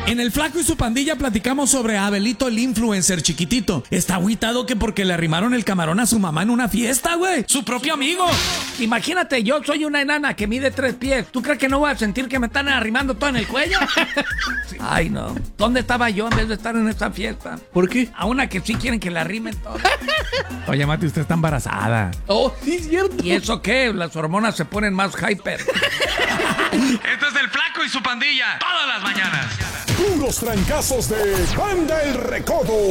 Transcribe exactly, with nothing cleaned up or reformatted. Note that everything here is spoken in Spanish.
En el Flaco y su pandilla platicamos sobre Abelito el influencer chiquitito. Está agüitado que porque le arrimaron el camarón a su mamá en una fiesta, güey. Su propio amigo. Imagínate, yo soy una enana que mide tres pies. ¿Tú crees que no voy a sentir que me están arrimando todo en el cuello? Ay, no. ¿Dónde estaba yo en vez de estar en esta fiesta? ¿Por qué? A una que sí quieren que la arrimen todo. Oye, Mati, usted está embarazada. Oh, sí, cierto. ¿Y eso qué? Las hormonas se ponen más hyper. Esto es el Flaco y su pandilla. Todas las mañanas. Puros trancazos de Banda El Recodo.